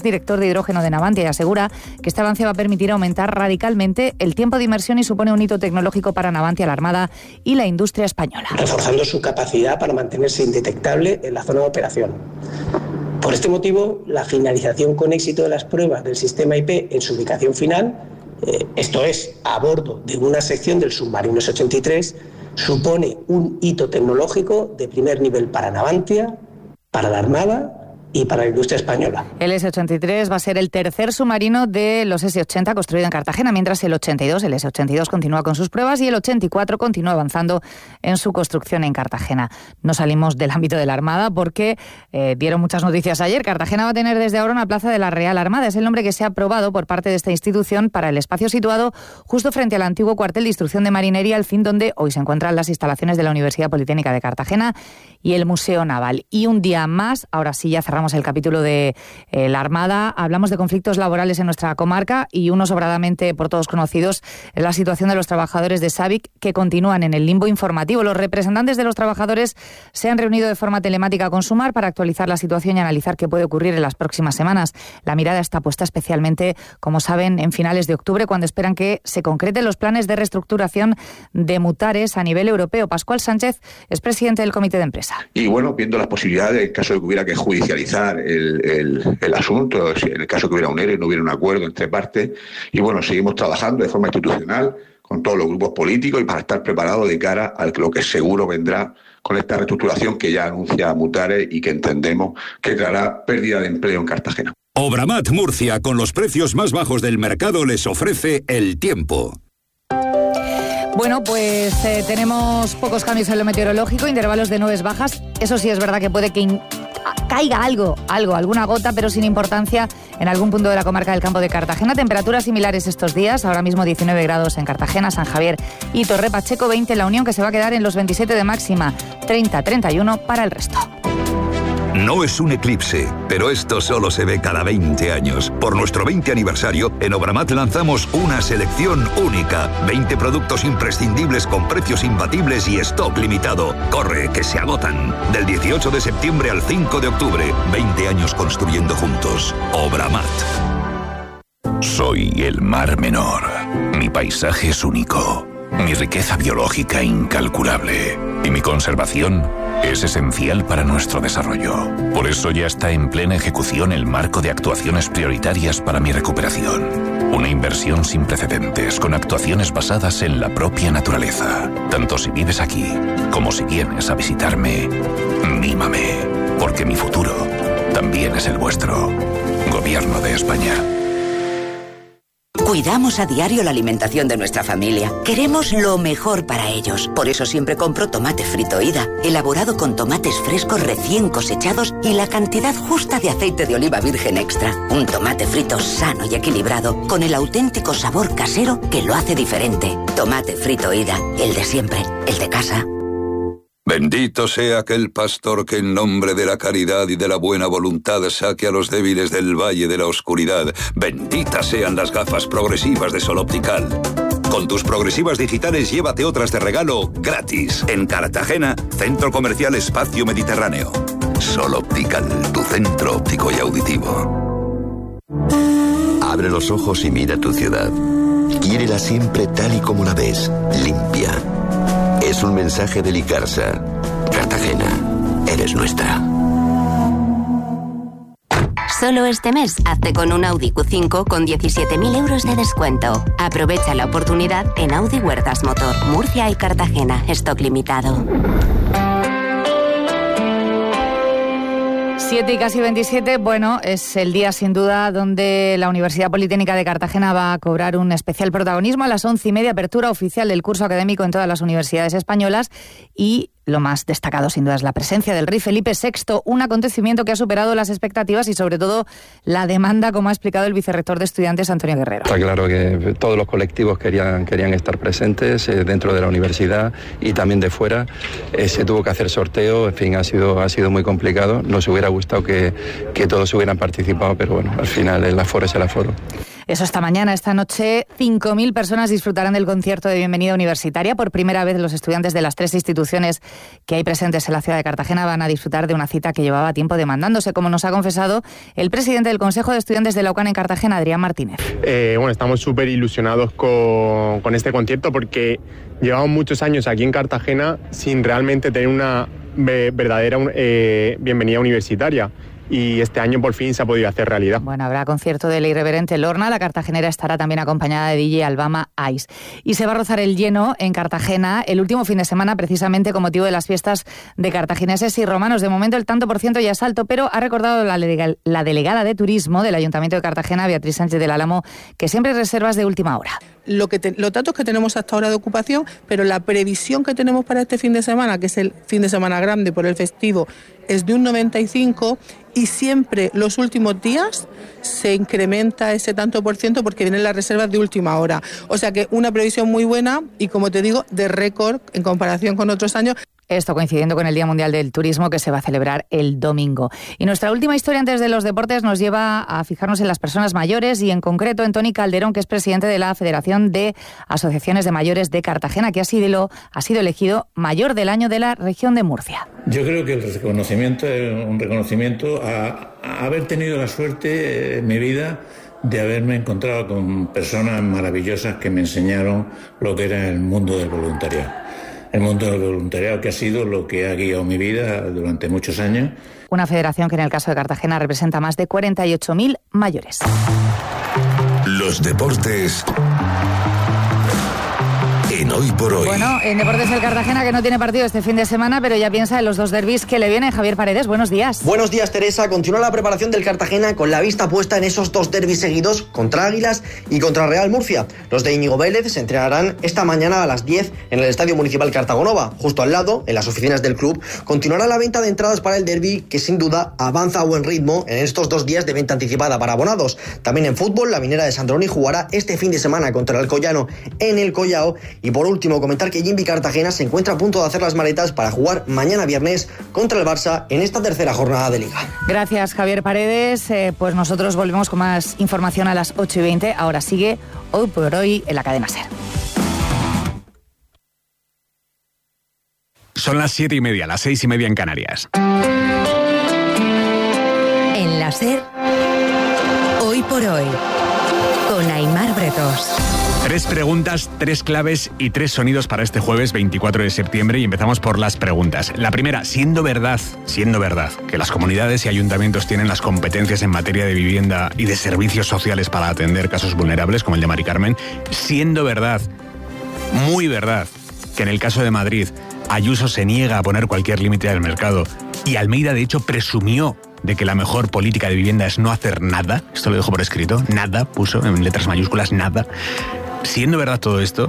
director de hidrógeno de Navantia, y asegura que este avance va a permitir aumentar radicalmente el tiempo de inmersión y supone un hito tecnológico para Navantia, la Armada y la industria española. Reforzando su capacidad para mantenerse indetectable en la zona de operación. Por este motivo, la finalización con éxito de las pruebas del sistema IP en su ubicación final, esto es, a bordo de una sección del submarino S-83, supone un hito tecnológico de primer nivel para Navantia, para la Armada y para la industria española. El S-83 va a ser el tercer submarino de los S-80 construido en Cartagena, mientras el S-82 continúa con sus pruebas y el 84 continúa avanzando en su construcción en Cartagena. No salimos del ámbito de la Armada porque dieron muchas noticias ayer. Cartagena va a tener desde ahora una plaza de la Real Armada. Es el nombre que se ha aprobado por parte de esta institución para el espacio situado justo frente al antiguo cuartel de instrucción de marinería, al fin donde hoy se encuentran las instalaciones de la Universidad Politécnica de Cartagena y el Museo Naval. Y un día más, ahora sí ya cerramos el capítulo de la Armada, hablamos de conflictos laborales en nuestra comarca y uno sobradamente por todos conocidos es la situación de los trabajadores de SABIC que continúan en el limbo informativo. Los representantes de los trabajadores se han reunido de forma telemática con Sumar para actualizar la situación y analizar qué puede ocurrir en las próximas semanas. La mirada está puesta especialmente, como saben, en finales de octubre, cuando esperan que se concreten los planes de reestructuración de Mutares a nivel europeo. Pascual Sánchez es presidente del comité de empresa. Y bueno, viendo las posibilidades, en caso de que hubiera que judicializar el asunto, en el caso que hubiera un ERE, no hubiera un acuerdo entre partes, y bueno, seguimos trabajando de forma institucional con todos los grupos políticos y para estar preparados de cara a lo que seguro vendrá con esta reestructuración que ya anuncia Mutares y que entendemos que traerá pérdida de empleo en Cartagena. Obramat Murcia, con los precios más bajos del mercado, les ofrece el tiempo. Bueno, pues tenemos pocos cambios en lo meteorológico, intervalos de nubes bajas. Eso sí es verdad que puede que caiga alguna gota, pero sin importancia en algún punto de la comarca del Campo de Cartagena. Temperaturas similares estos días, ahora mismo 19 grados en Cartagena, San Javier y Torre Pacheco, 20 en La Unión, que se va a quedar en los 27 de máxima, 30-31 para el resto. No es un eclipse, pero esto solo se ve cada 20 años. Por nuestro 20 aniversario, en Obramat lanzamos una selección única. 20 productos imprescindibles con precios imbatibles y stock limitado. Corre, que se agotan. Del 18 de septiembre al 5 de octubre. 20 años construyendo juntos. Obramat. Soy el Mar Menor. Mi paisaje es único. Mi riqueza biológica incalculable. Y mi conservación es esencial para nuestro desarrollo. Por eso ya está en plena ejecución el marco de actuaciones prioritarias para mi recuperación. Una inversión sin precedentes, con actuaciones basadas en la propia naturaleza. Tanto si vives aquí, como si vienes a visitarme, mímame. Porque mi futuro también es el vuestro. Gobierno de España. Cuidamos a diario la alimentación de nuestra familia. Queremos lo mejor para ellos. Por eso siempre compro tomate frito Ida, elaborado con tomates frescos recién cosechados y la cantidad justa de aceite de oliva virgen extra. Un tomate frito sano y equilibrado, con el auténtico sabor casero que lo hace diferente. Tomate frito Ida, el de siempre, el de casa. Bendito sea aquel pastor que en nombre de la caridad y de la buena voluntad saque a los débiles del valle de la oscuridad. Benditas sean las gafas progresivas de Sol Optical. Con tus progresivas digitales llévate otras de regalo gratis. En Cartagena, Centro Comercial Espacio Mediterráneo. Sol Optical, tu centro óptico y auditivo. Abre los ojos y mira tu ciudad. Quiérela siempre tal y como la ves, limpia. Es un mensaje de Licarsa. Cartagena, eres nuestra. Solo este mes, hazte con un Audi Q5 con 17.000 euros de descuento. Aprovecha la oportunidad en Audi Huertas Motor, Murcia y Cartagena. Stock limitado. 7 y casi 27, bueno, es el día sin duda donde la Universidad Politécnica de Cartagena va a cobrar un especial protagonismo. A las 11:30, apertura oficial del curso académico en todas las universidades españolas y lo más destacado sin duda es la presencia del rey Felipe VI, un acontecimiento que ha superado las expectativas y sobre todo la demanda, como ha explicado el vicerrector de estudiantes Antonio Guerrero. Está claro que todos los colectivos querían estar presentes dentro de la universidad y también de fuera. Se tuvo que hacer sorteo, en fin, ha sido muy complicado. Nos hubiera gustado que todos hubieran participado, pero bueno, al final el aforo es el aforo. Eso esta mañana, esta noche, 5.000 personas disfrutarán del concierto de bienvenida universitaria. Por primera vez los estudiantes de las 3 instituciones que hay presentes en la ciudad de Cartagena van a disfrutar de una cita que llevaba tiempo demandándose, como nos ha confesado el presidente del Consejo de Estudiantes de la UCAN en Cartagena, Adrián Martínez. Estamos súper ilusionados con este concierto porque llevamos muchos años aquí en Cartagena sin realmente tener una verdadera bienvenida universitaria. Y este año por fin se ha podido hacer realidad. Bueno, habrá concierto de la irreverente Lorna. La cartagenera estará también acompañada de DJ Albama Ice. Y se va a rozar el lleno en Cartagena el último fin de semana, precisamente con motivo de las fiestas de cartagineses y romanos. De momento el tanto por ciento ya es alto, pero ha recordado la delegada de Turismo del Ayuntamiento de Cartagena, Beatriz Sánchez del Álamo, que siempre hay reservas de última hora. Los datos que tenemos hasta ahora de ocupación, pero la previsión que tenemos para este fin de semana, que es el fin de semana grande por el festivo, es de un 95, y siempre los últimos días se incrementa ese tanto por ciento porque vienen las reservas de última hora. O sea que una previsión muy buena y, como te digo, de récord en comparación con otros años. Esto coincidiendo con el Día Mundial del Turismo, que se va a celebrar el domingo. Y nuestra última historia antes de los deportes nos lleva a fijarnos en las personas mayores y en concreto en Toni Calderón, que es presidente de la Federación de Asociaciones de Mayores de Cartagena, que ha sido elegido Mayor del Año de la región de Murcia. Yo creo que el reconocimiento es un reconocimiento a haber tenido la suerte en mi vida de haberme encontrado con personas maravillosas que me enseñaron lo que era el mundo del voluntariado. El mundo del voluntariado, que ha sido lo que ha guiado mi vida durante muchos años. Una federación que en el caso de Cartagena representa más de 48.000 mayores. Los deportes en Hoy por Hoy. Bueno, en Deportes del Cartagena, que no tiene partido este fin de semana, pero ya piensa en los 2 derbis que le vienen. Javier Paredes, buenos días. Buenos días, Teresa. Continúa la preparación del Cartagena con la vista puesta en esos 2 derbis seguidos contra Águilas y contra Real Murcia. Los de Íñigo Vélez se entrenarán esta mañana a las 10 en el Estadio Municipal Cartagonova. Justo al lado, en las oficinas del club, continuará la venta de entradas para el derbi, que sin duda avanza a buen ritmo en estos 2 días de venta anticipada para abonados. También en fútbol, la Minera de Sandroni jugará este fin de semana contra el Alcoyano en el Collao. Y por último, comentar que Jimby Cartagena se encuentra a punto de hacer las maletas para jugar mañana viernes contra el Barça en esta tercera jornada de Liga. Gracias, Javier Paredes. Pues nosotros volvemos con más información a las 8:20. Ahora sigue Hoy por Hoy en la cadena SER. Son las 7:30, las 6:30 en Canarias. En la SER, Hoy por Hoy, con Aimar Bretos. 3 preguntas, 3 claves y 3 sonidos para este jueves 24 de septiembre, y empezamos por las preguntas. La primera, siendo verdad que las comunidades y ayuntamientos tienen las competencias en materia de vivienda y de servicios sociales para atender casos vulnerables como el de Mari Carmen, siendo verdad, muy verdad, que en el caso de Madrid Ayuso se niega a poner cualquier límite al mercado y Almeida de hecho presumió de que la mejor política de vivienda es no hacer nada, esto lo dejo por escrito, nada, puso en letras mayúsculas, nada. Siendo verdad todo esto,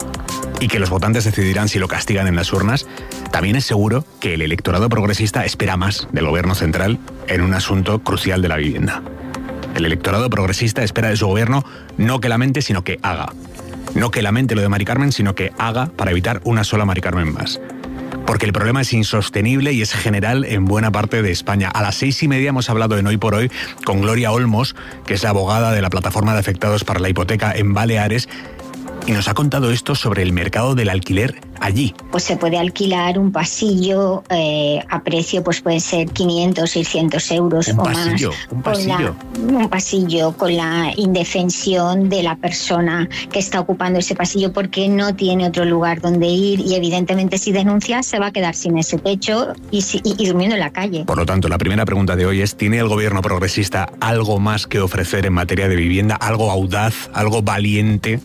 y que los votantes decidirán si lo castigan en las urnas, también es seguro que el electorado progresista espera más del gobierno central en un asunto crucial de la vivienda. El electorado progresista espera de su gobierno no que lamente, sino que haga. No que lamente lo de Mari Carmen, sino que haga para evitar una sola Mari Carmen más. Porque el problema es insostenible y es general en buena parte de España. A las 6:30 hemos hablado en Hoy por Hoy con Gloria Olmos, que es la abogada de la Plataforma de Afectados para la Hipoteca en Baleares, y nos ha contado esto sobre el mercado del alquiler allí. Pues se puede alquilar un pasillo a precio, pues puede ser 500, 600 euros o más. Un pasillo. Un pasillo con la indefensión de la persona que está ocupando ese pasillo porque no tiene otro lugar donde ir, y evidentemente si denuncia se va a quedar sin ese techo y durmiendo en la calle. Por lo tanto, la primera pregunta de hoy es: ¿tiene el gobierno progresista algo más que ofrecer en materia de vivienda? ¿Algo audaz? ¿Algo valiente?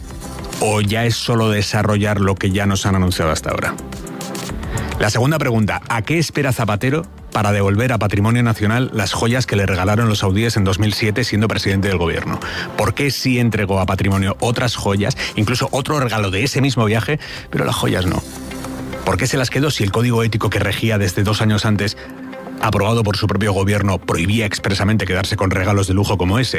¿O ya es solo desarrollar lo que ya nos han anunciado hasta ahora? La segunda pregunta: ¿a qué espera Zapatero para devolver a Patrimonio Nacional las joyas que le regalaron los saudíes en 2007 siendo presidente del gobierno? ¿Por qué sí entregó a Patrimonio otras joyas, incluso otro regalo de ese mismo viaje, pero las joyas no? ¿Por qué se las quedó si el código ético que regía desde 2 años antes, aprobado por su propio gobierno, prohibía expresamente quedarse con regalos de lujo como ese?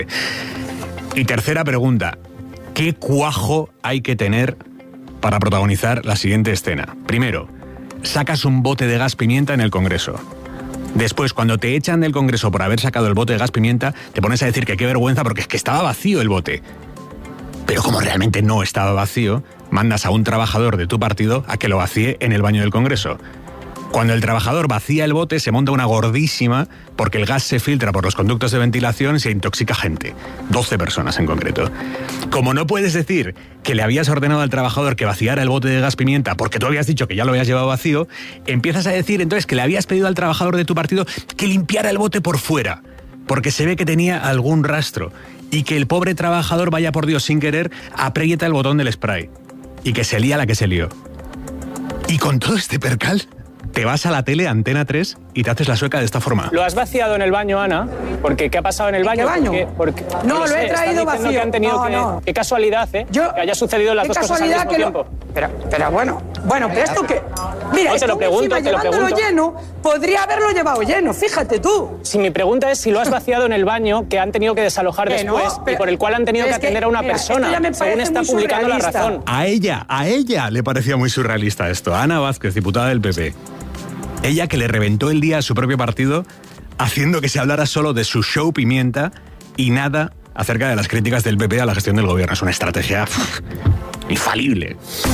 Y tercera pregunta: ¿qué cuajo hay que tener para protagonizar la siguiente escena? Primero, sacas un bote de gas pimienta en el Congreso. Después, cuando te echan del Congreso por haber sacado el bote de gas pimienta, te pones a decir que qué vergüenza porque es que estaba vacío el bote. Pero como realmente no estaba vacío, mandas a un trabajador de tu partido a que lo vacíe en el baño del Congreso. Cuando el trabajador vacía el bote, se monta una gordísima porque el gas se filtra por los conductos de ventilación y se intoxica gente. 12 personas en concreto. Como no puedes decir que le habías ordenado al trabajador que vaciara el bote de gas pimienta porque tú habías dicho que ya lo habías llevado vacío, empiezas a decir entonces que le habías pedido al trabajador de tu partido que limpiara el bote por fuera, porque se ve que tenía algún rastro, y que el pobre trabajador, vaya por Dios, sin querer, aprieta el botón del spray, y que se lía la que se lió. Y con todo este percal, te vas a la tele, Antena 3, y te haces la sueca de esta forma. ¿Lo has vaciado en el baño, Ana? Porque ¿qué ha pasado en el baño? ¿Qué baño? Porque no, lo he traído vacío. Que han tenido no. Qué casualidad, ¿eh? Que haya sucedido las dos cosas al mismo tiempo. Pero bueno, pero esto que... Mira, no, te lo pregunto. Llevándolo lleno, podría haberlo llevado lleno, fíjate tú. Si mi pregunta es si lo has vaciado en el baño que han tenido que desalojar después y por el cual han tenido que atender a una persona, según está publicando La Razón. A ella le parecía muy surrealista esto. Ana Vázquez, diputada del PP. Ella que le reventó el día a su propio partido haciendo que se hablara solo de su show pimienta y nada acerca de las críticas del PP a la gestión del gobierno. Es una estrategia infalible.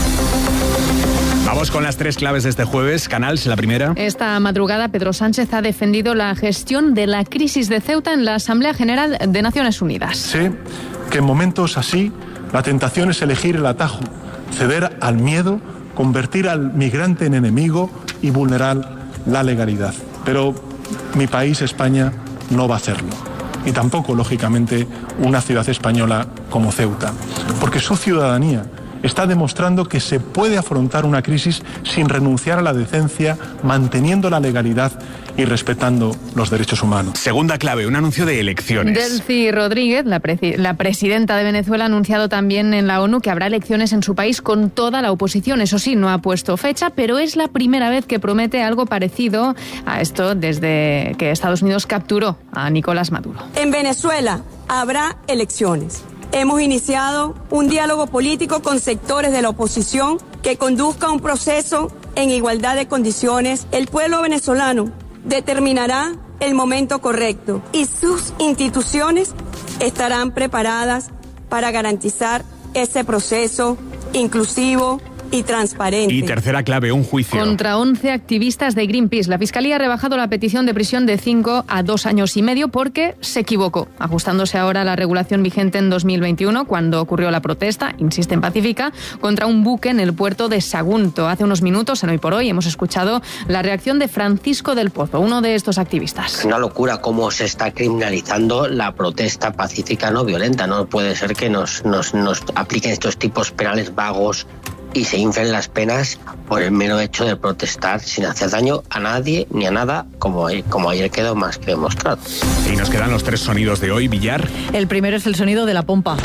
Vamos con las 3 claves de este jueves. Canals, la primera. Esta madrugada Pedro Sánchez ha defendido la gestión de la crisis de Ceuta en la Asamblea General de Naciones Unidas. Sé que en momentos así la tentación es elegir el atajo, ceder al miedo, convertir al migrante en enemigo y vulnerar la legalidad. Pero mi país, España, no va a hacerlo. Y tampoco, lógicamente, una ciudad española como Ceuta. Porque su ciudadanía está demostrando que se puede afrontar una crisis sin renunciar a la decencia, manteniendo la legalidad y respetando los derechos humanos. Segunda clave, un anuncio de elecciones. Delcy Rodríguez, la presidenta de Venezuela, ha anunciado también en la ONU que habrá elecciones en su país con toda la oposición. Eso sí, no ha puesto fecha, pero es la primera vez que promete algo parecido a esto desde que Estados Unidos capturó a Nicolás Maduro. En Venezuela habrá elecciones. Hemos iniciado un diálogo político con sectores de la oposición que conduzca a un proceso en igualdad de condiciones. El pueblo venezolano determinará el momento correcto y sus instituciones estarán preparadas para garantizar ese proceso inclusivo y transparente. Y tercera clave, un juicio. Contra 11 activistas de Greenpeace. La Fiscalía ha rebajado la petición de prisión de 5 a 2 años y medio porque se equivocó, ajustándose ahora a la regulación vigente en 2021, cuando ocurrió la protesta, insisten pacífica, contra un buque en el puerto de Sagunto. Hace unos minutos, en Hoy por Hoy, hemos escuchado la reacción de Francisco del Pozo, uno de estos activistas. Es una locura cómo se está criminalizando la protesta pacífica no violenta. No puede ser que nos apliquen estos tipos penales vagos y se inflen las penas por el mero hecho de protestar sin hacer daño a nadie ni a nada, como ayer quedó más que demostrado. Y nos quedan los 3 sonidos de hoy, Villar. El primero es el sonido de la pompa.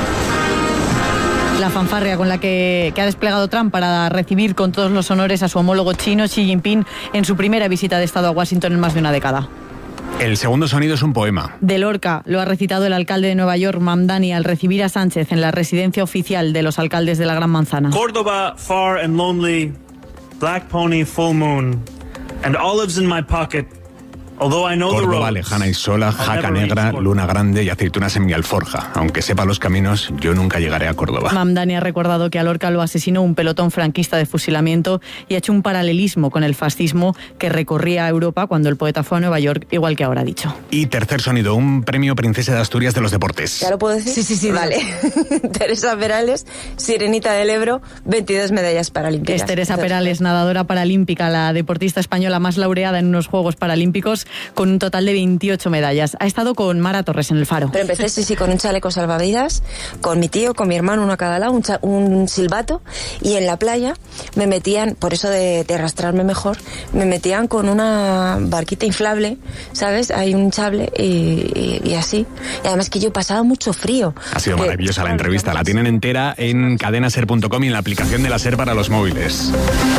La fanfarria con la que ha desplegado Trump para recibir con todos los honores a su homólogo chino, Xi Jinping, en su primera visita de Estado a Washington en más de una década. El segundo sonido es un poema. De Lorca lo ha recitado el alcalde de Nueva York, Mamdani, al recibir a Sánchez en la residencia oficial de los alcaldes de la Gran Manzana. Córdoba, far and lonely, black pony, full moon, and olives in my pocket. Córdoba, lejana y sola, jaca negra, luna grande y aceitunas en mi alforja. Aunque sepa los caminos, yo nunca llegaré a Córdoba. Mamdani ha recordado que a Lorca lo asesinó un pelotón franquista de fusilamiento y ha hecho un paralelismo con el fascismo que recorría Europa cuando el poeta fue a Nueva York, igual que ahora ha dicho. Y tercer sonido, un premio Princesa de Asturias de los deportes. ¿Ya lo puedo decir? Sí. Vale. Teresa Perales, Sirenita del Ebro, 22 medallas paralímpicas. Es Teresa Perales, nadadora paralímpica, la deportista española más laureada en unos Juegos Paralímpicos, con un total de 28 medallas. Ha estado con Mara Torres en el Faro. Pero empecé, sí, con un chaleco salvavidas, con mi tío, con mi hermano, uno a cada lado, un silbato, y en la playa me metían, por eso de arrastrarme mejor, me metían con una barquita inflable, ¿sabes? Hay un chable y así. Y además que yo pasaba mucho frío. Ha sido maravillosa la entrevista. La tienen entera en cadenaser.com y en la aplicación de la SER para los móviles.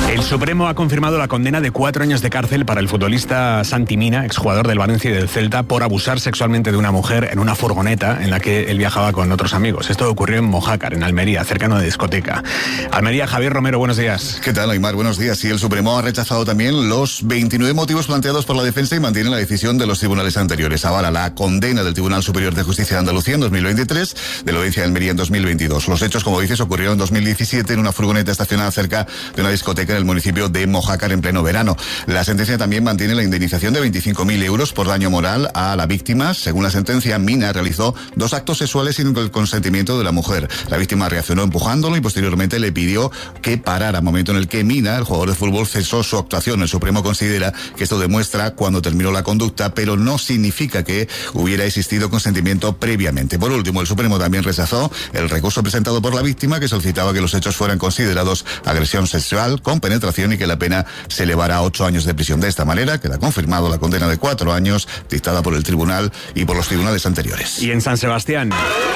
El Supremo ha confirmado la condena de 4 años de cárcel para el futbolista Santi Mina, exjugador del Valencia y del Celta, por abusar sexualmente de una mujer en una furgoneta en la que él viajaba con otros amigos. Esto ocurrió en Mojácar, en Almería, cercano de discoteca. Almería, Javier Romero, buenos días. ¿Qué tal, Aymar? Buenos días. Y el Supremo ha rechazado también los 29 motivos planteados por la defensa y mantiene la decisión de los tribunales anteriores. Avala la condena del Tribunal Superior de Justicia de Andalucía en 2023, de la Audiencia de Almería en 2022. Los hechos, como dices, ocurrieron en 2017 en una furgoneta estacionada cerca de una discoteca en el municipio de Mojácar en pleno verano. La sentencia también mantiene la indemnización de 25.000 euros por daño moral a la víctima. Según la sentencia, Mina realizó 2 actos sexuales sin el consentimiento de la mujer. La víctima reaccionó empujándolo y posteriormente le pidió que parara, momento en el que Mina, el jugador de fútbol, cesó su actuación. El Supremo considera que esto demuestra cuando terminó la conducta, pero no significa que hubiera existido consentimiento previamente. Por último, el Supremo también rechazó el recurso presentado por la víctima, que solicitaba que los hechos fueran considerados agresión sexual con penetración y que la pena se elevara a 8 años de prisión. De esta manera queda confirmado la condena de 4 años dictada por el tribunal y por los tribunales anteriores. Y en San Sebastián...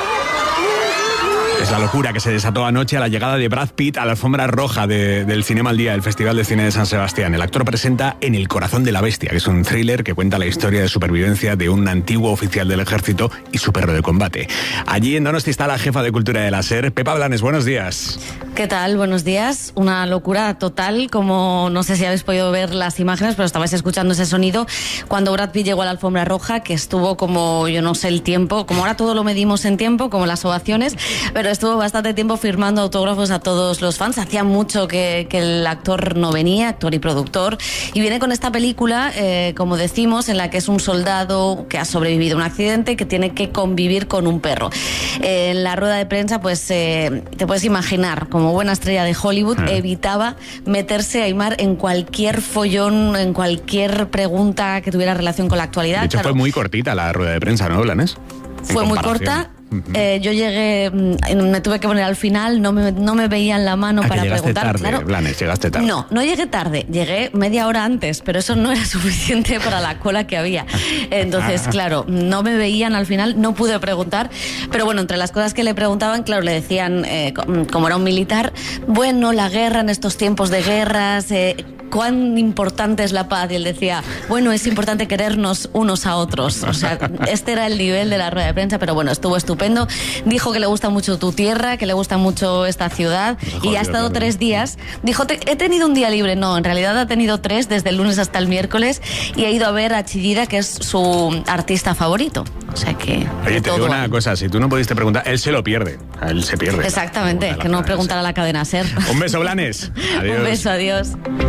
Es la locura que se desató anoche a la llegada de Brad Pitt a la alfombra roja del Cinema al Día, del Festival de Cine de San Sebastián. El actor presenta En el corazón de la bestia, que es un thriller que cuenta la historia de supervivencia de un antiguo oficial del ejército y su perro de combate. Allí en Donosti está la jefa de cultura de la SER, Pepa Blanes. Buenos días. ¿Qué tal? Buenos días. Una locura total, como no sé si habéis podido ver las imágenes, pero estabais escuchando ese sonido cuando Brad Pitt llegó a la alfombra roja, que estuvo como, yo no sé el tiempo, como ahora todo lo medimos en tiempo, como las ovaciones, pero estuvo bastante tiempo firmando autógrafos a todos los fans. Hacía mucho que el actor no venía, actor y productor, y viene con esta película, como decimos, en la que es un soldado que ha sobrevivido a un accidente y que tiene que convivir con un perro. En la rueda de prensa, pues te puedes imaginar, como buena estrella de Hollywood, evitaba meterse, Aymar, en cualquier follón, en cualquier pregunta que tuviera relación con la actualidad. De hecho, fue muy cortita la rueda de prensa, ¿no, Blanes? Fue muy corta. Yo llegué, me tuve que poner al final, no me veían la mano para preguntar. Tarde, claro. Blanes, llegaste tarde. No llegué tarde, llegué media hora antes, pero eso no era suficiente para la cola que había. Entonces, claro, no me veían al final, no pude preguntar, pero bueno, entre las cosas que le preguntaban, claro, le decían, como era un militar, bueno, la guerra en estos tiempos de guerras, cuán importante es la paz, y él decía, bueno, es importante querernos unos a otros. O sea, este era el nivel de la rueda de prensa, pero bueno, estuvo estupendo. Dijo que le gusta mucho tu tierra, que le gusta mucho esta ciudad, y ha estado 3 días. Dijo, he tenido un día libre. No, en realidad ha tenido 3, desde el lunes hasta el miércoles, y ha ido a ver a Chillida, que es su artista favorito. O sea que... Oye, te digo una cosa, si tú no pudiste preguntar, él se lo pierde. Él se pierde. Exactamente, que no preguntara a la cadena SER. Un beso, Blanes. Adiós. Un beso, adiós.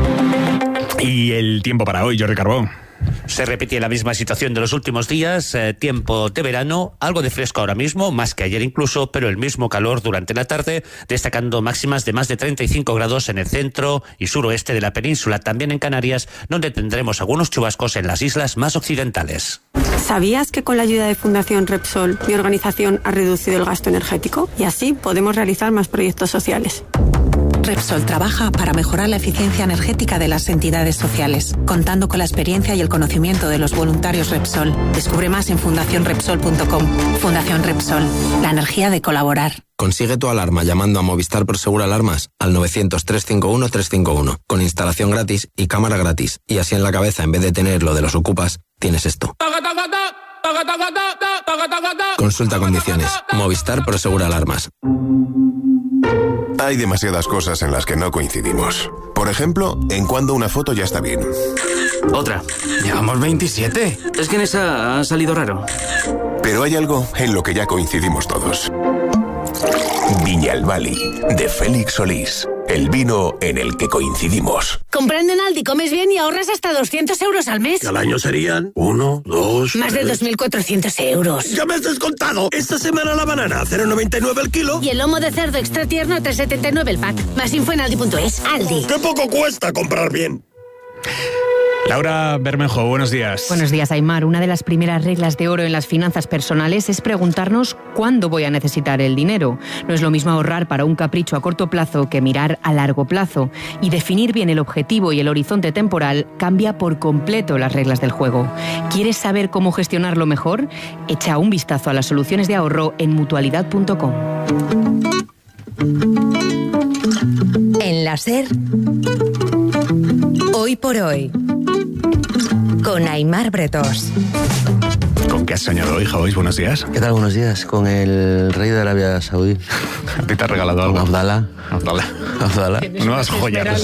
Y el tiempo para hoy, Jordi Carbó. Se repite la misma situación de los últimos días, tiempo de verano, algo de fresco ahora mismo, más que ayer incluso, pero el mismo calor durante la tarde, destacando máximas de más de 35 grados en el centro y suroeste de la península, también en Canarias, donde tendremos algunos chubascos en las islas más occidentales. ¿Sabías que con la ayuda de Fundación Repsol, mi organización ha reducido el gasto energético? Y así podemos realizar más proyectos sociales. Repsol trabaja para mejorar la eficiencia energética de las entidades sociales, contando con la experiencia y el conocimiento de los voluntarios Repsol. Descubre más en fundacionrepsol.com. Fundación Repsol, la energía de colaborar. Consigue tu alarma llamando a Movistar Prosegur Alarmas al 900-351-351, con instalación gratis y cámara gratis. Y así en la cabeza, en vez de tener lo de los ocupas, tienes esto. Consulta condiciones. Movistar Prosegur Alarmas. Hay demasiadas cosas en las que no coincidimos. Por ejemplo, en cuando una foto ya está bien. Otra. Llevamos 27. Es que en esa ha salido raro. Pero hay algo en lo que ya coincidimos todos. Viñalbali, de Félix Solís. El vino en el que coincidimos. Comprando en Aldi comes bien y ahorras hasta 200 euros al mes. Que al año serían 1, 2... Más de 2.400 euros. ¡Ya me has descontado! Esta semana la banana, 0,99 el kilo. Y el lomo de cerdo extra tierno, 3,79 el pack. Más info en Aldi.es. Aldi. ¡Qué poco cuesta comprar bien! Laura Bermejo, buenos días. Buenos días, Aymar. Una de las primeras reglas de oro en las finanzas personales es preguntarnos cuándo voy a necesitar el dinero. No es lo mismo ahorrar para un capricho a corto plazo que mirar a largo plazo. Y definir bien el objetivo y el horizonte temporal cambia por completo las reglas del juego. ¿Quieres saber cómo gestionarlo mejor? Echa un vistazo a las soluciones de ahorro en mutualidad.com. En la SER, Hoy por hoy, con Aimar Bretós. ¿Con qué has soñado hoy, Javois? Buenos días. ¿Qué tal? Buenos días. Con el rey de Arabia Saudí. ¿A ti te ha regalado algo? Abdallah. Nuevas joyas.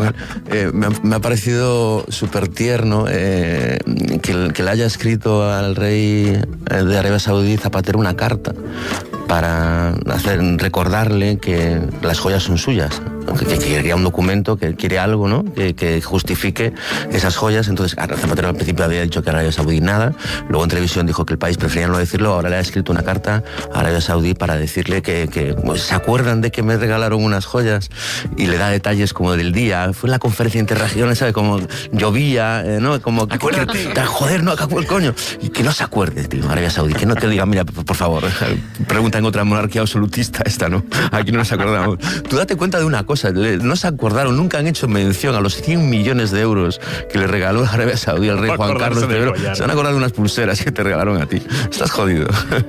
Me ha parecido súper tierno que le haya escrito al rey de Arabia Saudí Zapatero una carta para recordarle que las joyas son suyas, que quería un documento, que quiere algo, ¿no? Que justifique esas joyas. Entonces Zapatero al principio había dicho que Arabia Saudí nada, luego en televisión dijo que el país prefería no decirlo, ahora le ha escrito una carta a Arabia Saudí para decirle que pues, ¿se acuerdan de que me regalaron unas joyas? Y le da detalles como del día, fue en la conferencia interregional, ¿sabe? Como llovía, ¿no? Como joder, no, coño, y que no se acuerde, tío, Arabia Saudí, que no te diga, mira, por favor, pregunta en otra monarquía absolutista esta, ¿no? Aquí no nos acordamos. Tú date cuenta de una cosa, no se acordaron, nunca han hecho mención a los 100 millones de euros que le regaló Arabia Saudí al rey Juan Carlos I. Se van a acordar de unas pulseras que te regalaron a ti. Estás jodido.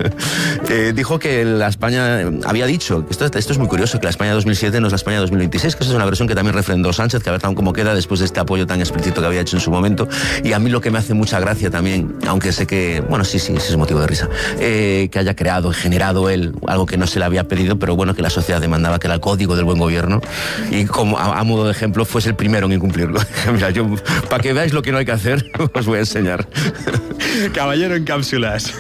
Dijo que la España, había dicho, esto es muy curioso, que la España 2007 no es la España 2026, que esa es una versión que también refrendó Sánchez, que a ver cómo queda después de este apoyo tan explícito que había hecho en su momento. Y a mí lo que me hace mucha gracia también, aunque sé que, bueno, sí es motivo de risa, que haya creado, generado él algo que no se le había pedido, pero bueno, que la sociedad demandaba, que era el código del buen gobierno, y como a modo de ejemplo fuese el primero en incumplirlo. Mira, yo, para que veáis lo que no hay que hacer, os voy a enseñar. Caballero en cápsulas.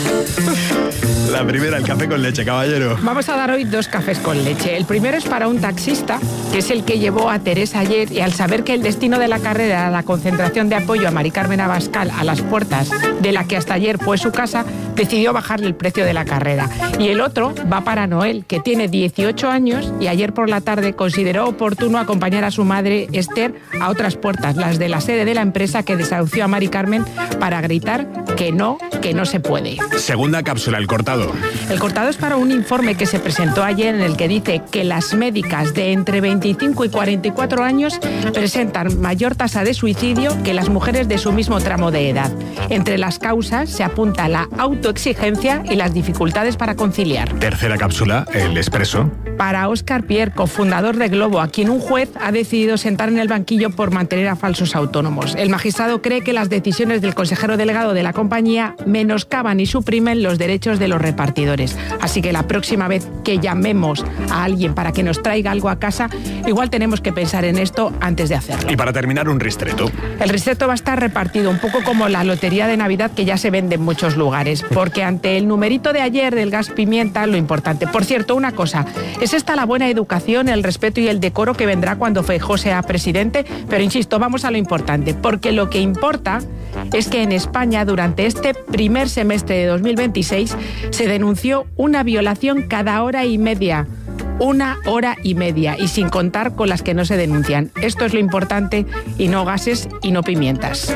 La primera, el café con leche, caballero. Vamos a dar hoy 2 cafés con leche. El primero es para un taxista, que es el que llevó a Teresa ayer, y al saber que el destino de la carrera era la concentración de apoyo a Mari Carmen Abascal a las puertas de la que hasta ayer fue su casa, decidió bajarle el precio de la carrera. Y el otro va para Noel, que tiene 18 años y ayer por la tarde consideró oportuno acompañar a su madre Esther a otras puertas, las de la sede de la empresa que desahució a Mari Carmen, para gritar que no se puede. Segunda cápsula, el cortado. El cortado es para un informe que se presentó ayer en el que dice que las médicas de entre 25 y 44 años presentan mayor tasa de suicidio que las mujeres de su mismo tramo de edad. Entre las causas se apunta la autoexigencia y las dificultades para conciliar. Tercera cápsula, el expreso. Para Óscar Pierre, cofundador de Globo, a quien un juez ha decidido sentar en el banquillo por mantener a falsos autónomos. El magistrado cree que las decisiones del consejero delegado de la compañía menoscaban y suprimen los derechos de los repartidores. Así que la próxima vez que llamemos a alguien para que nos traiga algo a casa, igual tenemos que pensar en esto antes de hacerlo. Y para terminar, un ristreto. El ristreto va a estar repartido un poco como la lotería de Navidad, que ya se vende en muchos lugares, porque ante el numerito de ayer del gas pimienta, lo importante. Por cierto, una cosa, es esta la buena educación, el respeto y el decoro que vendrá cuando Feijóo sea presidente, pero insisto, vamos a lo importante, porque lo que importa es que en España durante este primer semestre de 2026 se denunció una violación cada hora y media. 1 hora y media, y sin contar con las que no se denuncian. Esto es lo importante, y no gases y no pimientas.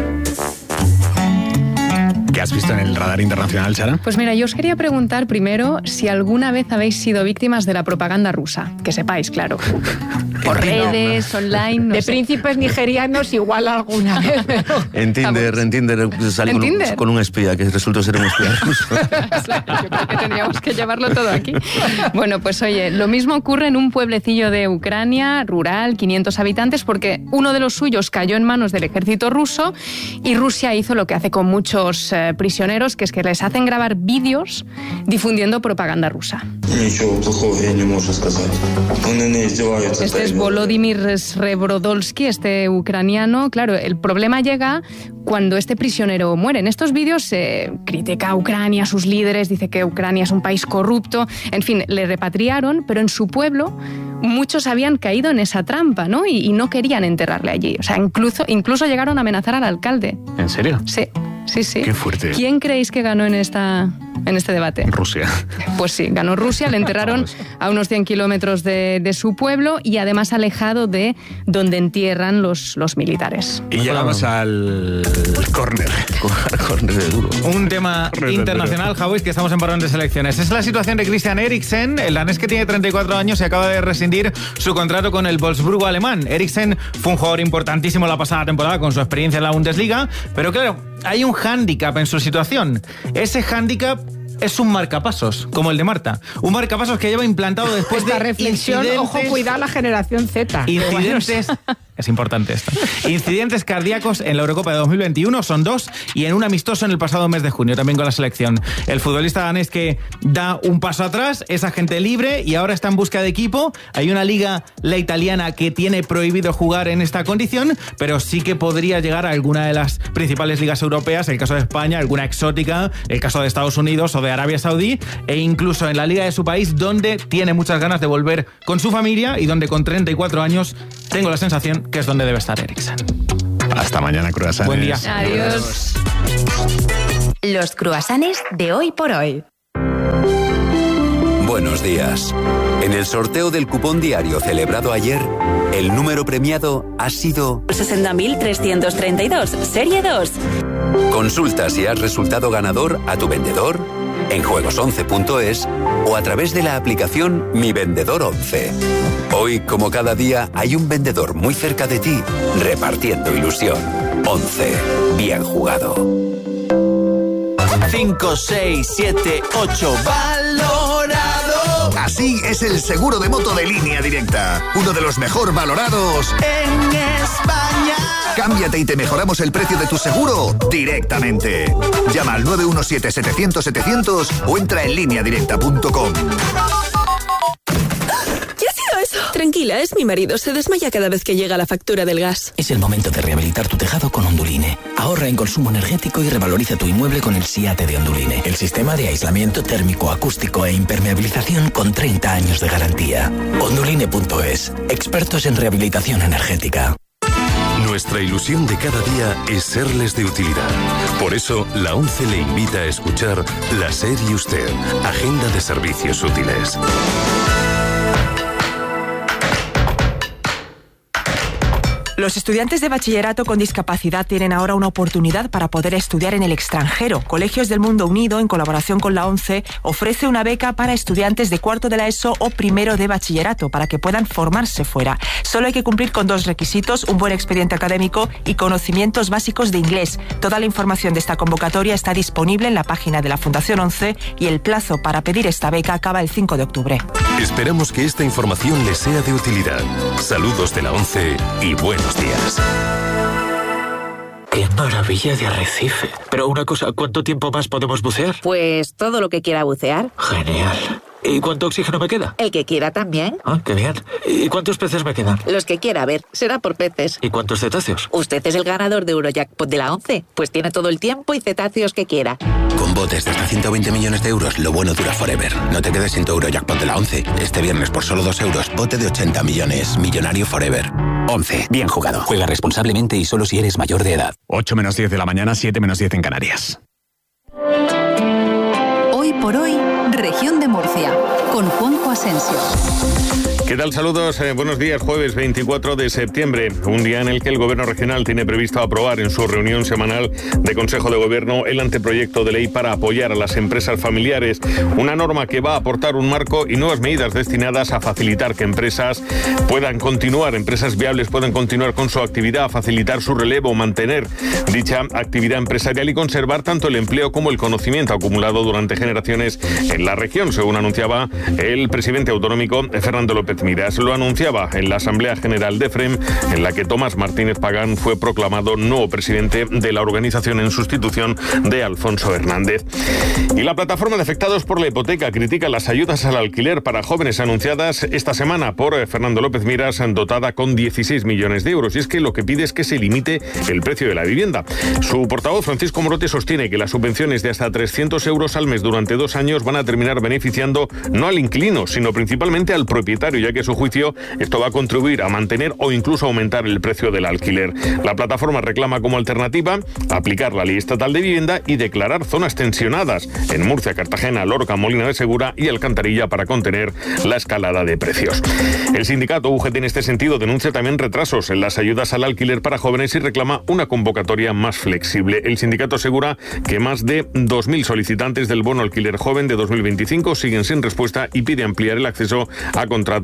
¿Qué has visto en el radar internacional, Sara? Pues mira, yo os quería preguntar primero si alguna vez habéis sido víctimas de la propaganda rusa. Que sepáis, claro. Por redes, online... No de sé. Príncipes nigerianos igual alguna vez. En Tinder salí con un espía, que resultó ser un espía ruso. Yo creo que tendríamos que llevarlo todo aquí. Bueno, pues oye, lo mismo ocurre en un pueblecillo de Ucrania, rural, 500 habitantes, porque uno de los suyos cayó en manos del ejército ruso y Rusia hizo lo que hace con muchos prisioneros, que es que les hacen grabar vídeos difundiendo propaganda rusa. Este es Volodymyr Srebrodolsky, este ucraniano. Claro, el problema llega cuando este prisionero muere. En estos vídeos se critica a Ucrania, a sus líderes, dice que Ucrania es un país corrupto. En fin, le repatriaron, pero en su pueblo muchos habían caído en esa trampa, ¿no? Y no querían enterrarle allí. O sea, incluso llegaron a amenazar al alcalde. ¿En serio? Sí. Qué fuerte. ¿Quién creéis que ganó en este debate? Rusia. Pues sí, ganó Rusia. Le enterraron a unos 100 kilómetros de su pueblo y además alejado de donde entierran los militares. Y llegamos al córner. Córner de duro. Un tema internacional, Javois, que estamos en parón de selecciones. Es la situación de Christian Eriksen, el danés que tiene 34 años y acaba de rescindir su contrato con el Wolfsburgo alemán. Eriksen fue un jugador importantísimo la pasada temporada con su experiencia en la Bundesliga, pero claro, hay un hándicap en su situación. Ese hándicap es un marcapasos, como el de Marta. Un marcapasos que lleva implantado después esta de reflexión, incidentes... ojo, cuidado la generación Z. Incidentes... Es importante esto. Incidentes cardíacos en la Eurocopa de 2021 son 2 y en un amistoso en el pasado mes de junio, también con la selección. El futbolista danés que da un paso atrás es agente libre y ahora está en busca de equipo. Hay una liga, la italiana, que tiene prohibido jugar en esta condición, pero sí que podría llegar a alguna de las principales ligas europeas, el caso de España, alguna exótica, el caso de Estados Unidos o de Arabia Saudí, e incluso en la liga de su país, donde tiene muchas ganas de volver con su familia y donde con 34 años tengo la sensación que es donde debe estar Eriksen. Hasta mañana, croissants. Buen día. Adiós. Los croissants de Hoy por Hoy. Buenos días. En el sorteo del cupón diario celebrado ayer, el número premiado ha sido 60.332, serie 2. Consulta si has resultado ganador a tu vendedor, en juegos11.es o a través de la aplicación Mi Vendedor 11. Hoy, como cada día, hay un vendedor muy cerca de ti, repartiendo ilusión. 11. Bien jugado. 5, 6, 7, 8, valorado. Así es el seguro de moto de Línea Directa, uno de los mejor valorados en España. Cámbiate y te mejoramos el precio de tu seguro directamente. Llama al 917-700-700 o entra en lineadirecta.com. Tranquila, es mi marido. Se desmaya cada vez que llega la factura del gas. Es el momento de rehabilitar tu tejado con Onduline. Ahorra en consumo energético y revaloriza tu inmueble con el SIATE de Onduline. El sistema de aislamiento térmico, acústico e impermeabilización con 30 años de garantía. Onduline.es. Expertos en rehabilitación energética. Nuestra ilusión de cada día es serles de utilidad. Por eso, la ONCE le invita a escuchar La SER y Usted, Agenda de Servicios Útiles. Los estudiantes de bachillerato con discapacidad tienen ahora una oportunidad para poder estudiar en el extranjero. Colegios del Mundo Unido, en colaboración con la ONCE, ofrece una beca para estudiantes de cuarto de la ESO o primero de bachillerato para que puedan formarse fuera. Solo hay que cumplir con 2 requisitos, un buen expediente académico y conocimientos básicos de inglés. Toda la información de esta convocatoria está disponible en la página de la Fundación ONCE y el plazo para pedir esta beca acaba el 5 de octubre. Esperamos que esta información les sea de utilidad. Saludos de la ONCE y buenos días. ¡Qué maravilla de arrecife! Pero una cosa, ¿cuánto tiempo más podemos bucear? Pues todo lo que quiera bucear. Genial. ¿Y cuánto oxígeno me queda? El que quiera también. Ah, qué bien. ¿Y cuántos peces me quedan? Los que quiera, a ver, será por peces. ¿Y cuántos cetáceos? Usted es el ganador de Eurojackpot de la ONCE, pues tiene todo el tiempo y cetáceos que quiera. Con botes de hasta 120 millones de euros, lo bueno dura forever. No te quedes sin tu Eurojackpot de la ONCE. Este viernes por solo 2 euros, bote de 80 millones. Millonario forever. 11. Bien jugado. Juega responsablemente y solo si eres mayor de edad. 8 menos 10 de la mañana, 7 menos 10 en Canarias. Hoy por hoy, Región de Murcia, con Juanjo Asensio. ¿Qué tal? Saludos, buenos días. Jueves 24 de septiembre, un día en el que el Gobierno regional tiene previsto aprobar en su reunión semanal de Consejo de Gobierno el anteproyecto de ley para apoyar a las empresas familiares. Una norma que va a aportar un marco y nuevas medidas destinadas a facilitar que empresas viables puedan continuar con su actividad, facilitar su relevo, mantener dicha actividad empresarial y conservar tanto el empleo como el conocimiento acumulado durante generaciones en la región, según anunciaba el presidente autonómico Fernando López Miras. Lo anunciaba en la Asamblea General de FREM, en la que Tomás Martínez Pagán fue proclamado nuevo presidente de la organización en sustitución de Alfonso Hernández. Y la plataforma de afectados por la hipoteca critica las ayudas al alquiler para jóvenes anunciadas esta semana por Fernando López Miras, dotada con 16 millones de euros. Y es que lo que pide es que se limite el precio de la vivienda. Su portavoz, Francisco Morote, sostiene que las subvenciones de hasta 300 euros al mes durante 2 años van a terminar beneficiando no al inquilino, sino principalmente al propietario, ya que a su juicio esto va a contribuir a mantener o incluso aumentar el precio del alquiler. La plataforma reclama como alternativa aplicar la ley estatal de vivienda y declarar zonas tensionadas en Murcia, Cartagena, Lorca, Molina de Segura y Alcantarilla para contener la escalada de precios. El sindicato UGT en este sentido denuncia también retrasos en las ayudas al alquiler para jóvenes y reclama una convocatoria más flexible. El sindicato asegura que más de 2.000 solicitantes del bono alquiler joven de 2025 siguen sin respuesta y pide ampliar el acceso a contratos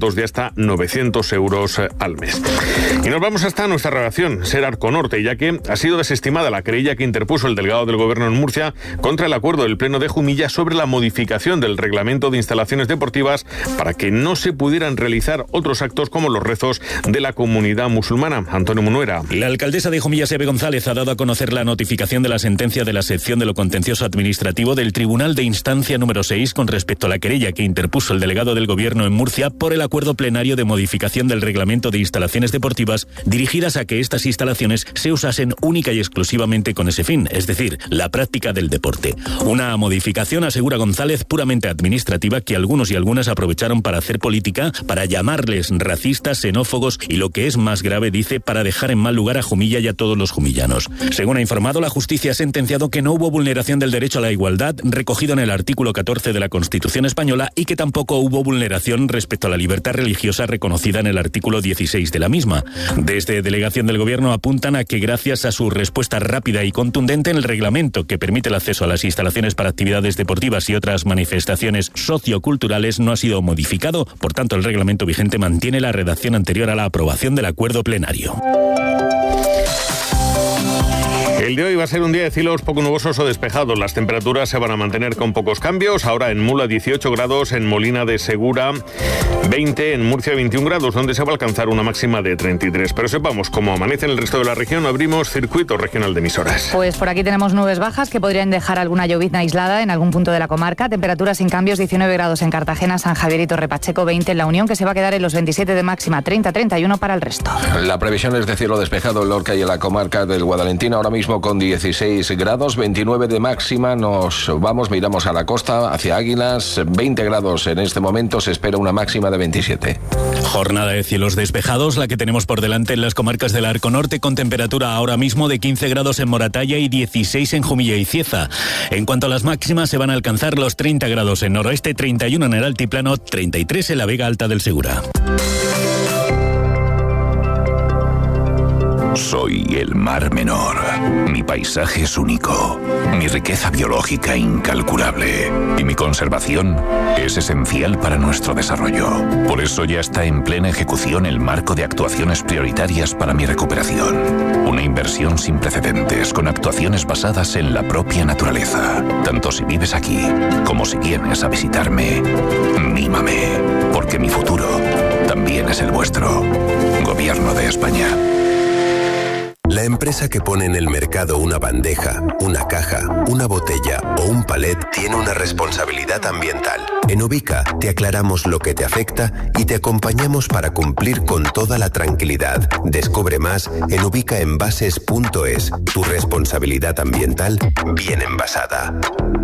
gastos de hasta 900 euros al mes. Y nos vamos hasta nuestra redacción, Ser Arconorte, ya que ha sido desestimada la querella que interpuso el delegado del Gobierno en Murcia contra el acuerdo del Pleno de Jumilla sobre la modificación del reglamento de instalaciones deportivas para que no se pudieran realizar otros actos como los rezos de la comunidad musulmana. Antonio Munuera. La alcaldesa de Jumilla, Sebe González, ha dado a conocer la notificación de la sentencia de la sección de lo contencioso administrativo del Tribunal de Instancia número 6 con respecto a la querella que interpuso el delegado del Gobierno en Murcia por el acuerdo plenario de modificación del reglamento de instalaciones deportivas dirigidas a que estas instalaciones se usasen única y exclusivamente con ese fin, es decir, la práctica del deporte. Una modificación, asegura González, puramente administrativa que algunos y algunas aprovecharon para hacer política, para llamarles racistas, xenófobos y, lo que es más grave, dice, para dejar en mal lugar a Jumilla y a todos los jumillanos. Según ha informado, la justicia ha sentenciado que no hubo vulneración del derecho a la igualdad recogido en el artículo 14 de la Constitución española y que tampoco hubo vulneración respecto a la libertad religiosa reconocida en el artículo 16 de la misma. Desde delegación del Gobierno apuntan a que gracias a su respuesta rápida y contundente, el reglamento que permite el acceso a las instalaciones para actividades deportivas y otras manifestaciones socioculturales no ha sido modificado. Por tanto, el reglamento vigente mantiene la redacción anterior a la aprobación del acuerdo plenario. El de hoy va a ser un día de cielos poco nubosos o despejados. Las temperaturas se van a mantener con pocos cambios. Ahora en Mula 18 grados, en Molina de Segura 20, en Murcia 21 grados, donde se va a alcanzar una máxima de 33. Pero sepamos, como amanece en el resto de la región, abrimos circuito regional de emisoras. Pues por aquí tenemos nubes bajas que podrían dejar alguna llovizna aislada en algún punto de la comarca. Temperaturas sin cambios, 19 grados en Cartagena, San Javier y Torre Pacheco, 20 en La Unión, que se va a quedar en los 27 de máxima, 30-31 para el resto. La previsión es de cielo despejado en Lorca y en la comarca del Guadalentín, ahora mismo con 16 grados, 29 de máxima. Miramos a la costa, hacia Águilas, 20 grados en este momento, se espera una máxima de 27. Jornada de cielos despejados, la que tenemos por delante en las comarcas del Arco Norte, con temperatura ahora mismo de 15 grados en Moratalla y 16 en Jumilla y Cieza. En cuanto a las máximas, se van a alcanzar los 30 grados en Noroeste, 31 en el Altiplano, 33 en la Vega Alta del Segura. Soy el Mar Menor. Mi paisaje es único, mi riqueza biológica incalculable y mi conservación es esencial para nuestro desarrollo. Por eso ya está en plena ejecución el marco de actuaciones prioritarias para mi recuperación. Una inversión sin precedentes con actuaciones basadas en la propia naturaleza. Tanto si vives aquí como si vienes a visitarme, mímame, porque mi futuro también es el vuestro. Gobierno de España. La empresa que pone en el mercado una bandeja, una caja, una botella o un palet tiene una responsabilidad ambiental. En Ubica te aclaramos lo que te afecta y te acompañamos para cumplir con toda la tranquilidad. Descubre más en ubicaenvases.es. Tu responsabilidad ambiental bien envasada.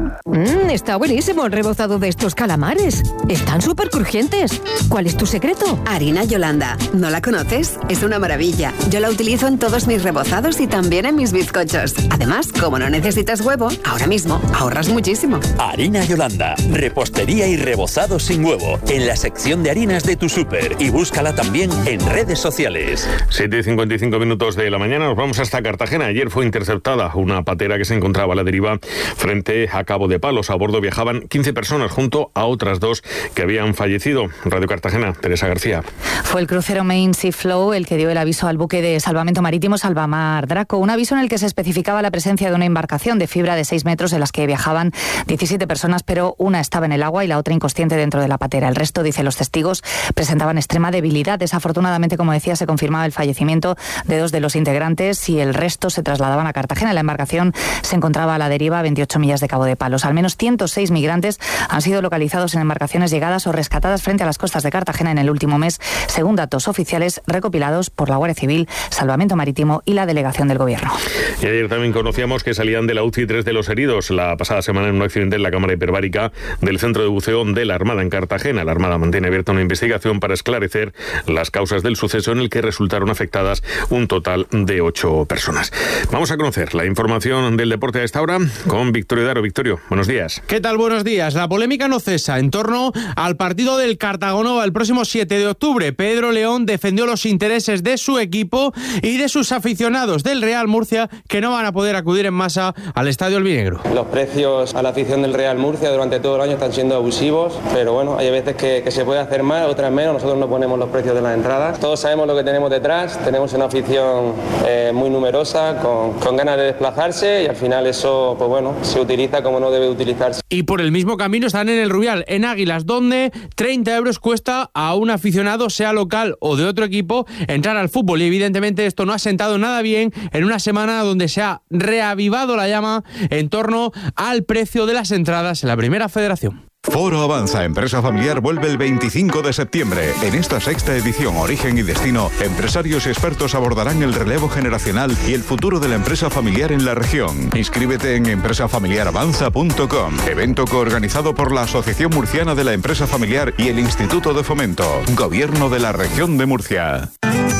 Está buenísimo el rebozado de estos calamares. Están súper crujientes. ¿Cuál es tu secreto? Harina Yolanda. ¿No la conoces? Es una maravilla. Yo la utilizo en todos mis rebozados y también en mis bizcochos. Además, como no necesitas huevo, ahora mismo ahorras muchísimo. Harina Yolanda. Repostería y rebozado sin huevo. En la sección de harinas de tu súper. Y búscala también en redes sociales. 7:55 minutos de la mañana. Nos vamos hasta Cartagena. Ayer fue interceptada una patera que se encontraba a la deriva frente a Cabo de Palos. A bordo viajaban 15 personas junto a otras 2 que habían fallecido. Radio Cartagena, Teresa García. Fue el crucero Main Sea Flow el que dio el aviso al buque de salvamento marítimo Salvamar Draco, un aviso en el que se especificaba la presencia de una embarcación de fibra de 6 metros en las que viajaban 17 personas, pero una estaba en el agua y la otra inconsciente dentro de la patera. El resto, dicen los testigos, presentaban extrema debilidad. Desafortunadamente, como decía, se confirmaba el fallecimiento de 2 de los integrantes y el resto se trasladaban a Cartagena. La embarcación se encontraba a la deriva a 28 millas de Cabo de Palos. Al menos 106 migrantes han sido localizados en embarcaciones llegadas o rescatadas frente a las costas de Cartagena en el último mes, según datos oficiales recopilados por la Guardia Civil, Salvamento Marítimo y la Delegación del Gobierno. Y ayer también conocíamos que salían de la UCI 3 de los heridos la pasada semana en un accidente en la cámara hiperbárica del Centro de Buceo de la Armada en Cartagena. La Armada mantiene abierta una investigación para esclarecer las causas del suceso en el que resultaron afectadas un total de 8 personas. Vamos a conocer la información del deporte a esta hora con Victorio Daro. Victorio, buenos días. ¿Qué tal? Buenos días. La polémica no cesa en torno al partido del Cartagonova el próximo 7 de octubre. Pedro León defendió los intereses de su equipo y de sus aficionados del Real Murcia, que no van a poder acudir en masa al estadio albinegro. Los precios a la afición del Real Murcia durante todo el año están siendo abusivos, pero bueno, hay veces que se puede hacer más, otras menos. Nosotros no ponemos los precios de las entradas. Todos sabemos lo que tenemos detrás. Tenemos una afición muy numerosa, con ganas de desplazarse, y al final eso, pues bueno, se utiliza como no debe utilizarse. Y por el mismo camino están en el Rubial, en Águilas, donde 30 euros cuesta a un aficionado, sea local o de otro equipo, entrar al fútbol. Y evidentemente esto no ha sentado nada bien en una semana donde se ha reavivado la llama en torno al precio de las entradas en la Primera Federación. Foro Avanza Empresa Familiar vuelve el 25 de septiembre. En esta sexta edición Origen y Destino, empresarios y expertos abordarán el relevo generacional y el futuro de la empresa familiar en la región. Inscríbete en empresafamiliaravanza.com. Evento coorganizado por la Asociación Murciana de la Empresa Familiar y el Instituto de Fomento. Gobierno de la Región de Murcia.